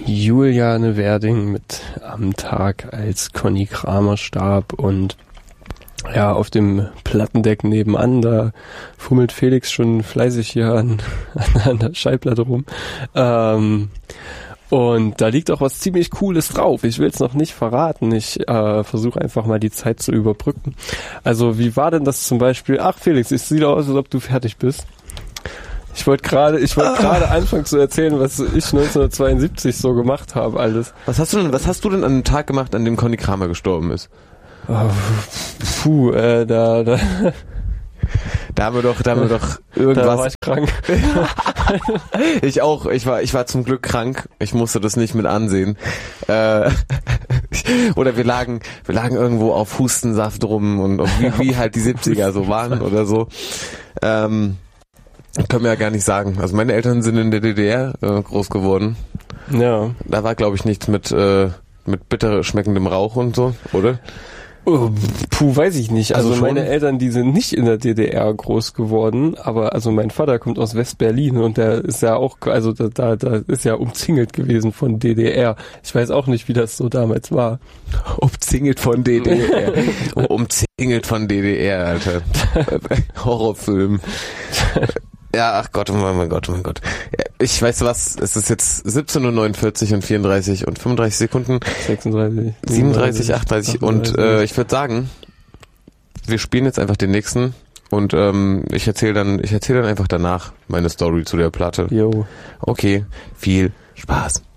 Juliane Werding mit Am Tag, als Conny Kramer starb, und ja, auf dem Plattendeck nebenan, da fummelt Felix schon fleißig hier an der Schallplatte rum. Und da liegt auch was ziemlich Cooles drauf. Ich will es noch nicht verraten. Ich versuche einfach mal die Zeit zu überbrücken. Also wie war denn das zum Beispiel? Ach Felix, es sieht aus, als ob du fertig bist. Ich wollte gerade anfangen zu erzählen, was ich 1972 so gemacht habe, alles. Was hast du denn an dem Tag gemacht, an dem Conny Kramer gestorben ist? Da haben wir doch irgendwas. Da war ich krank. Ich auch. Ich war zum Glück krank. Ich musste das nicht mit ansehen. Oder wir lagen irgendwo auf Hustensaft rum und wie halt die 70er so waren oder so. Können wir ja gar nicht sagen. Also meine Eltern sind in der DDR groß geworden. Ja. Da war, glaube ich, nichts mit bitter schmeckendem Rauch und so, oder? Weiß ich nicht. Also meine Eltern, die sind nicht in der DDR groß geworden, aber also mein Vater kommt aus West-Berlin und der ist ja auch, also da ist ja umzingelt gewesen von DDR. Ich weiß auch nicht, wie das so damals war. Umzingelt von DDR. Umzingelt von DDR, Alter. Horrorfilm. Ja, ach Gott, oh mein Gott. Ich weiß was, es ist jetzt 17:49 und 34 und 35 Sekunden. 36. 37, 38 und ich würde sagen, wir spielen jetzt einfach den nächsten und ich erzähle dann einfach danach meine Story zu der Platte. Jo. Okay, viel Spaß.